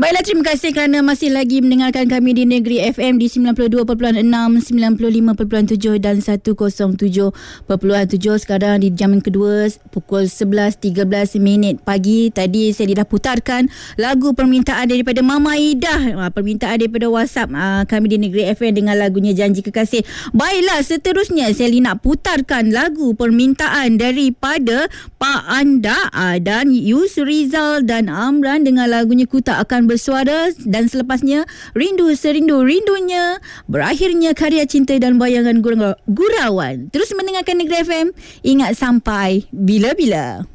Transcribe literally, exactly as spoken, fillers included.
Baiklah, terima kasih kerana masih lagi mendengarkan kami di Negeri F M di sembilan puluh dua perpuluhan enam, sembilan puluh lima perpuluhan tujuh dan seratus tujuh perpuluhan tujuh. Sekarang di jam yang kedua pukul sebelas tiga belas minit pagi. Tadi saya dah putarkan lagu permintaan daripada Mama Ida, permintaan daripada WhatsApp kami di Negeri F M dengan lagunya Janji Kekasih. Baiklah, seterusnya saya nak putarkan lagu permintaan daripada Pak Anda dan Yusrizal dan Amran dengan lagunya Ku Tak Akan Bersuara, dan selepasnya Rindu Serindu-Rindunya, berakhirnya Karya Cinta dan Bayangan Gurau- Gurauan. Terus mendengarkan Negeri F M. Ingat sampai bila-bila.